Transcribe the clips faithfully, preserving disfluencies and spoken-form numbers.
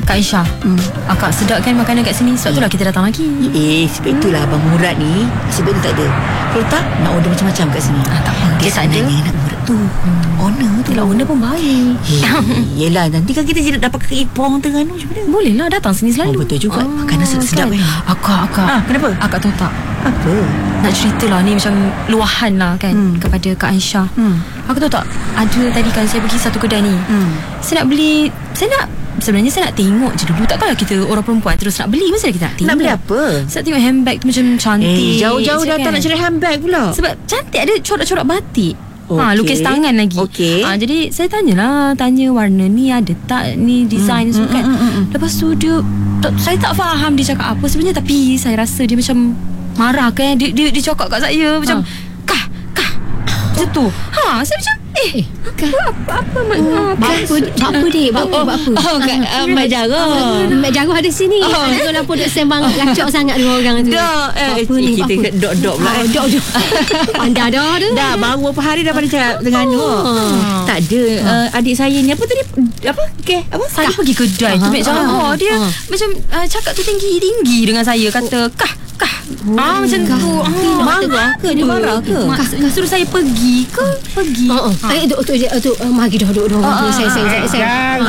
Kak Aisyah, hmm. Akak sedap kan makanan kat sini. Sebab itulah kita datang lagi. Eh, sebab itulah Abang Murad ni sebab tu tak ada. Kalau tak, nak order macam-macam kat sini. ah, Tak apa. Dia tak nanya nak Murad tu hmm. Owner tu. Yelah, owner pun baik. Hey, yelah, nanti kan kita tidak dapat ke Ipoh Terengganu macam mana? Boleh lah, datang sini selalu. Oh, betul juga. ah, Makanan sedap-sedap kan, kan? Akak, akak ah, Kenapa? Akak tahu tak, apa? nak cerita lah ni macam luahan lah kan, hmm. kepada Kak Aisyah. hmm. Aku tahu tak, ada tadi kan saya pergi satu kedai ni. hmm. Saya nak beli, Saya nak Sebenarnya saya nak tengok je dulu. Takkanlah kita orang perempuan terus nak beli. Mesti kita nak tengok. Nak beli apa? Saya tengok handbag tu macam cantik. Eh, jauh-jauh datang kan? nak cari handbag pula. Sebab cantik, ada corak-corak batik. Okay. Ha, lukis tangan lagi. Okay. Ha, jadi saya tanyalah, tanya warna ni ada tak, ni design hmm, semua kan. Hmm, hmm, hmm. Lepas tu dia tak, saya tak faham dia cakap apa sebenarnya, tapi saya rasa dia macam marah kan. Dia dia, dia cakap kat saya macam ha. kah kah macam tu. Ha, saya macam eh, eh apa apa mak oh, apa apa dik buat apa buat apa oh kat Mak Jarah Mak Jarah ada sini. Kau lampu duk sembang lacak sangat dua orang tu. Dah eh, apa ni kita kat dok-dok pula. Oh, dok dok. Anda dah tu. Dah baru berapa hari dah pada cakap Terengganu. Oh. Tak ada uh, adik saya ni apa tadi apa okey apa saya pergi kedai tu Mak Jarah. Dia macam uh, cakap tu tinggi-tinggi dengan saya, kata kah kah oh, ah macam tu. Ah, marah ke dia marah ke? Kah suruh saya pergi ke pergi. Oh, oh. Ah. Eh tu tu tu mari dah duduk duduk. Ah, saya saya saya.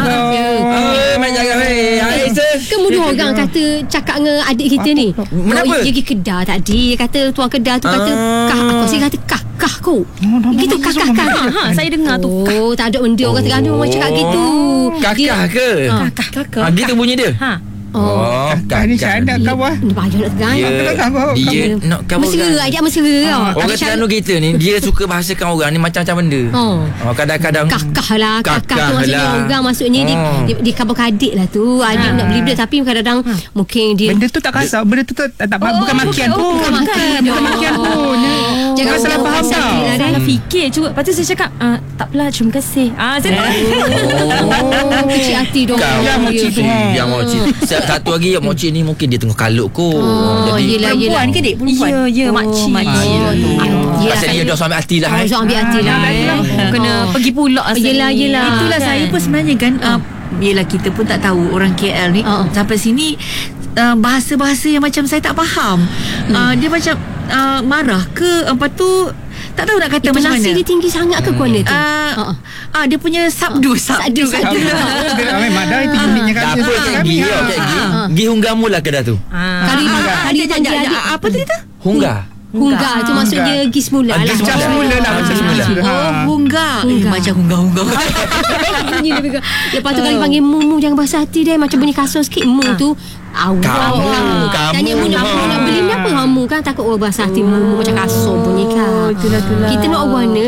Eh mak jaga weh. Hai sis. Kamu dua orang kata cakap dengan adik kita ni. Kenapa? Dia pergi kedai tadi, kata tuan kedai tu kata kah, aku saya kata kah kah kau. Gitu kah kah kah. Ha, saya dengar tu. Oh, tak ada benda orang Terengganu orang cakap gitu. Kakak ke? Kakak kakak. Ah, gitu bunyi dia. Ha. Oh, kakak ni saya nak kawan. Dia banyak nak tegang. Dia, dia nak kawan. Mesra, ajak mesra tau. Orang Terengganu kita ni, dia suka bahasakan orang ni macam-macam benda. Oh. Oh, kadang-kadang kakak lah, kakak, kakak tu maksudnya lah. orang maksudnya oh. dia, dia, dia kabar adik lah tu. Adik ha. nak beli benda tapi kadang-kadang ha. mungkin dia benda tu tak kasar, benda tu tak, tak, tak oh, bukan makian pun. Bukan makian. Bukan makian pun. Jangan salah faham tau. Salah fikir. Cuba lepas tu saya cakap tak apalah, terima kasih. Ah, saya tak. Oh, kecil hati dong. Ya mochi tu. Ya mochi. Satu lagi ya mochi ni mungkin dia tengah kalut kot. Oh, jadi yelah, perempuan yelah. Ke dik? Perempuan? Ya, ya, makcik. Makcik. Pasal dia dah suami hati dah. Oh, suami hati lah. Kena pergi pula. Yelah, yelah. Itulah saya pun sebenarnya kan. Yelah, kita pun tak tahu orang K L ni sampai sini bahasa-bahasa yang macam saya tak faham. Dia macam marah ke, lepas tu tak tahu nak kata macam mana. Intonasi dia tinggi sangat ke kuala tu? Ah, uh, uh, dia punya sabdu, sabdu, sabdu. Memang dah itu uniknya kan. Tak apa Kak Gi, Kak Gi. Gi Hunggamu lah kedai tu. Kali kali panggil adik. Apa tadi tu? Hungga. Hungga tu maksudnya gi semula lah. Gi semula lah macam semula. Oh, hungga. Macam hungga-hungga. Bunyi dia juga. Lepas tu kali panggil mu, mu jangan bahasa hati dia, macam bunyi kasut sikit. Mu tu awak. Kamu, kamu. Tanya mu nak nak beli ni apa kamu kan, takut orang bahasa hati mu macam kasut bunyi kan. Itulah itulah. Kita nak warna.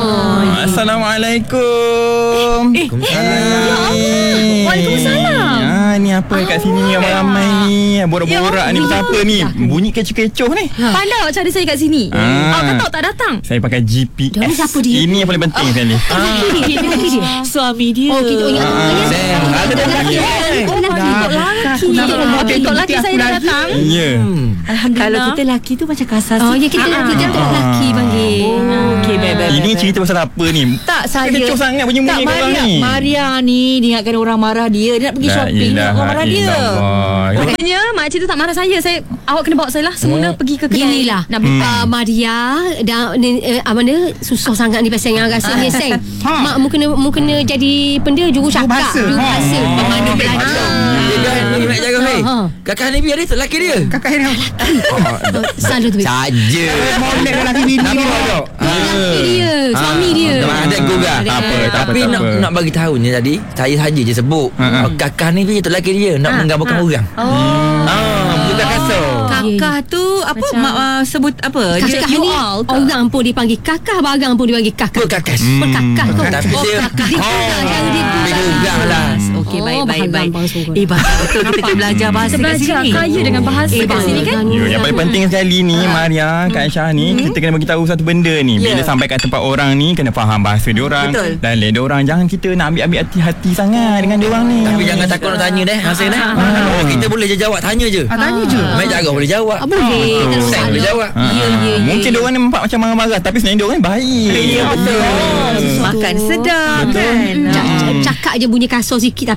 Assalamualaikum. Eh, eh. Waalaikumsalam. Ah, ni apa kat sini ramai-ramai ni. Borak-borak ni pasal apa ni? Bunyi kecoh-kecoh ni. Pandai awak cari saya kat sini. Awak kan tahu tak datang. Saya pakai G P S. Dia ni siapa dia? Ini yang paling penting sekali. Suami dia. Oh, kita ingat Sam, ada lelaki. Lelaki. Untuk lelaki saya dah datang. Ya. Alhamdulillah. Kalau kita lelaki tu macam kasar. Oh, ya kita kita tu lelaki panggil. Okey, baik-baik. Ini cerita pasal apa ni? Tak, saya kecoh sangat bunyi-bunyi tak, korang Maria, ni. Maria ni dia ingatkan orang marah dia. Dia nak pergi shopping, dia nak orang marah dia. Rupanya makcik tu tak marah saya. Saya awak kena bawa saya lah semula Hmm. pergi ke kedai. Inilah Nak beli. uh, Maria dan uh, uh, mana susah sangat ni pasal yang rasa ni seng. Mak mu kena mu kena jadi pendeta juru cakap, juru bahasa, pemandu belajar. Dia kan ni nak jaga hei. Kakak ni biar dia tu lelaki dia. Kakak ni Selalu tu. Saja. molek lelaki bini. Nama dia. Lelaki dia, suami dia. Ada gugah. Ada. Apa Tak tapi nak nak bagi tahu ni tadi saya saja je sebut. Kakak ni biar tu lelaki dia nak menggambarkan orang. Oh. Ah, bukan kasar. Kakak tu apa Macam- mak, uh, sebut apa? Dia Kakak you ni all ke? orang pun dipanggil kakak, barang pun dipanggil kakak. Berkakas. Berkakak tu. Tapi Oh, dia kakak. Dia kakak cara dia tu. Dia gugah lah. Okey, Oh, baik baik bahan baik. lambang sungguh. Eh, bahasa betul kita kena belajar bahasa Kita kat belajar sini. kaya dengan bahasa Eh, kat sini kan. Ya, yang paling penting sekali ni Maria, Kak Aisyah ni kita kena bagi tahu satu benda ni. Bila Ya. sampai kat tempat orang ni kena faham bahasa diorang, Betul. dialek diorang. Jangan kita nak ambil-ambil hati-hati sangat dengan diorang ni. Tapi jangan takut nak tanya deh, Hasan dah. Oh, kita boleh je jawab, tanya je. Tanya je. Mai jaga boleh jawab. Ah, boleh. Tak ada Sam boleh masalah. jawab. Ya, ya, ya. Mungkin diorang ni nampak macam marah-marah tapi sebenarnya diorang ni baik. Ya, betul. Makan sedap kan. Cak- Cakap je bunyi kasar sikit tapi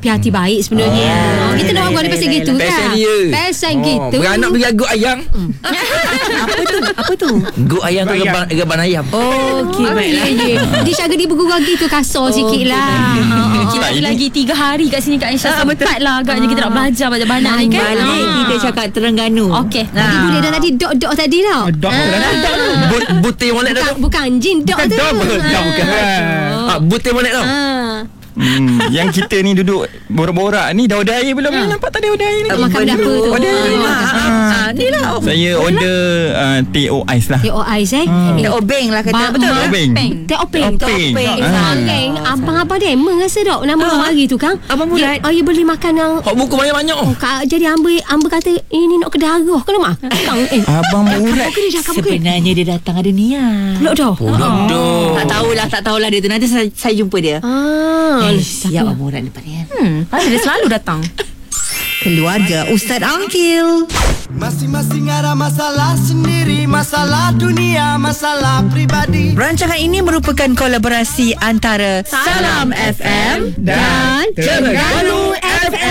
Dia hati baik sebenarnya. Oh, kita nak buat pasal gitu kan. Pasal dia. Pasal Oh, gitu. beranak pergi agut ayam. Apa tu? Apa tu? Gut ayam tu Gut reban, reban ayam. Oh, okey, Oh, baiklah. ya, ya. Dia syaga dia bergurau gitu kasar sikit lah. Kita Tak, ini- lagi tiga hari kat sini Kak Aisyah. Sempat lah agaknya kita nak belajar banyak-banyak ni kan. Balik Ah. kita cakap Terengganu. Okey. Tadi boleh dah tadi dok-dok tadi tau. Dok tu lah. But, butir molek dah Bukan, tu. bukan anjing dok Bukan tu. dok. Dok bukan. Ah, butir molek tau. Ah. Hmm, yang kita ni duduk borak-borak ni dah order air belum? Ni nampak tak ada order air ni. Makan dapur tu. Order. Ah. Ah, ni lah. Saya order uh, teh o ais lah. Teh ais eh. Kita obeng lah kata. Ba- Betul ma- ke? Obeng. Teh openg. Openg. Eh, Ah. sekarang abang-abang dia emang rasa dok nama orang hari tu kan. Abang Murad. Dia, oh, dia beli makanan. Hak buku banyak-banyak. Oh, Kak, jadi Amba Amba kata ini nak ke darah ke mah? Kang eh. Abang Murad. Kau dia cakap ke? Sebenarnya dia datang ada niat. Pulak dah. Bodoh. Tak tahulah, tak tahulah dia tu. Nanti saya, saya jumpa dia. Ah. Eh, siap Abang Murad depan ni. Hmm, dia selalu datang. Keluarga Ustaz Angkil. Masing-masing ada masalah sendiri, masalah dunia, masalah pribadi. Rancangan ini merupakan kolaborasi antara Salam F M Dan Terengganu F M.